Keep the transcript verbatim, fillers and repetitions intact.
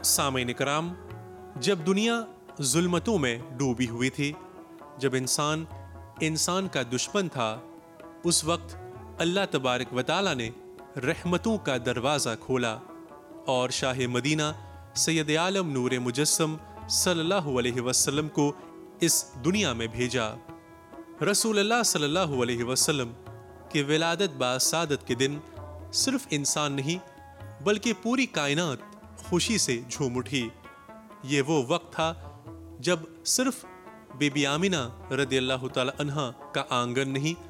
सामईन कराम, जब दुनिया जुल्मतों में डूबी हुई थी, जब इंसान इंसान का दुश्मन था, उस वक्त अल्लाह तबारक व तआला ने रहमतों का दरवाज़ा खोला और शाह मदीना सैयद आलम नूर मुजस्सम सल्लल्लाहु अलैहि वसल्लम को इस दुनिया में भेजा। रसूलुल्लाह सल्लल्लाहु अलैहि वसल्लम के विलादत बासादत के दिन सिर्फ इंसान नहीं बल्कि पूरी कायनात खुशी से झूम उठी। ये वो वक्त था जब सिर्फ बीबी आमिना रदियल्लाहु ताला अन्हा का आंगन नहीं